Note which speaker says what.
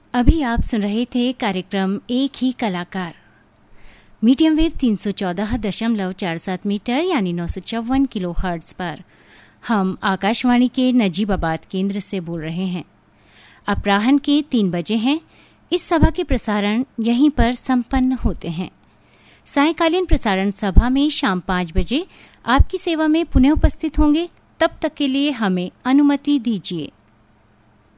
Speaker 1: अभी आप सुन रहे थे कार्यक्रम एक ही कलाकार। मीडियम वेव 314.47 मीटर यानी 954 किलो हर्ट्ज पर हम आकाशवाणी के नजीबाबाद केंद्र से बोल रहे हैं। अपराह्न के 3 बजे हैं। इस सभा के प्रसारण यहीं पर संपन्न होते हैं। सायंकालीन प्रसारण सभा में शाम 5 बजे आपकी सेवा में पुनः उपस्थित होंगे। तब तक के लिए हमें अनुमति दीजिए।